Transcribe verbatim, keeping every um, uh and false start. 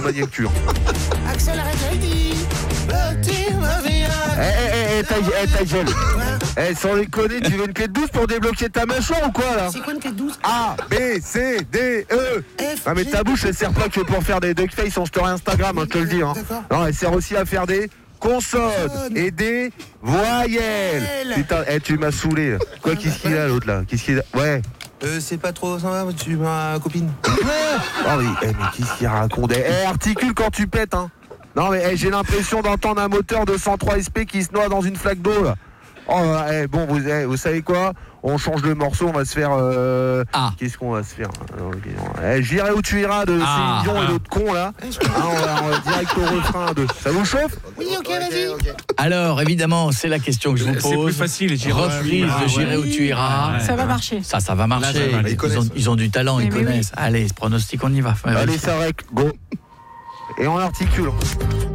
manier le cul. Axel, arrête, j'ai dit. Eh, eh, eh, ta, eh, ta gueule. Eh, sans déconner, tu veux une clé de douze pour débloquer ta mâchoire ou quoi, là? C'est quoi une clé de douze? A, B, C, D, E. F, Ah, mais ta bouche, elle sert pas que pour faire des duckface en story Instagram, hein, je te le dis. Hein. Non, elle sert aussi à faire des consonnes et des voyelles. Putain, eh, tu m'as saoulé. Quoi, qu'est-ce qu'il a, l'autre, là? Qu'est-ce qu'il a? Ouais. Euh, c'est pas trop sympa, tu ma copine. Oh, oui, eh, mais qu'est-ce qu'il raconte? Eh, articule quand tu pètes, hein. Non, mais eh, j'ai l'impression d'entendre un moteur de cent trois S P qui se noie dans une flaque d'eau, là. Oh, eh, bon, vous, eh, vous savez quoi? On change de morceau, on va se faire... Euh... Ah. Qu'est-ce qu'on va se faire? eh, J'irai où tu iras de Ah. Céline Dion et l'autre con, là. Ah, on, va, on va direct au refrain de... Ça vous chauffe? Oui, ok, vas-y. Okay. Alors, évidemment, c'est la question que je vous pose. C'est plus facile, j'irai. Reprise de J'irai où tu iras. Ça va marcher. Ça, ça va marcher. Là, ça va, ils, ils, ont, ils ont du talent, Mais ils oui, connaissent. Allez, ce pronostic, on y va. Allez, ça rec, go. Et on articule.